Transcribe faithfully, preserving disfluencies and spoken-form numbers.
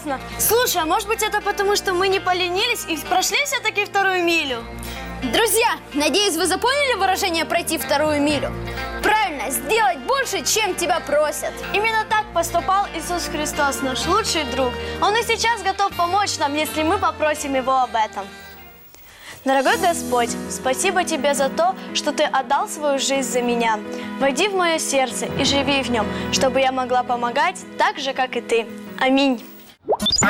Согласна. Слушай, а может быть это потому, что мы не поленились и прошли все-таки вторую милю? Друзья, надеюсь, вы запомнили выражение «пройти вторую милю»? Правильно, сделать больше, чем тебя просят. Именно так поступал Иисус Христос, наш лучший друг. Он и сейчас готов помочь нам, если мы попросим Его об этом. Дорогой Господь, спасибо Тебе за то, что Ты отдал свою жизнь за меня. Войди в мое сердце и живи в нем, чтобы я могла помогать так же, как и Ты. Аминь.